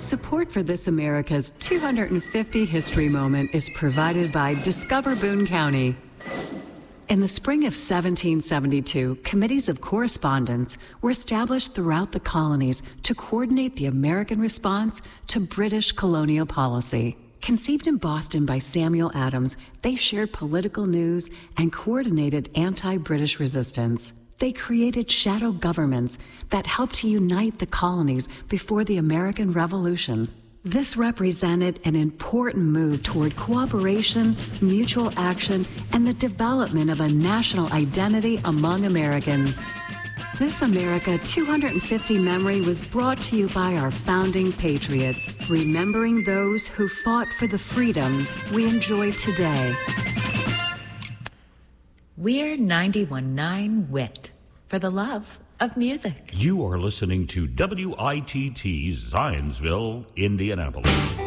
Support for This America's 250 History Moment is provided by Discover Boone County. In the spring of 1772, committees of correspondence were established throughout the colonies to coordinate the American response to British colonial policy. Conceived in Boston by Samuel Adams, they shared political news and coordinated anti-British resistance. They created shadow governments that helped to unite the colonies before the American Revolution. This represented an important move toward cooperation, mutual action, and the development of a national identity among Americans. This America 250 memory was brought to you by our founding patriots, remembering those who fought for the freedoms we enjoy today. We're 91.9 WIT for the love of music. You are listening to WITT Zionsville, Indianapolis.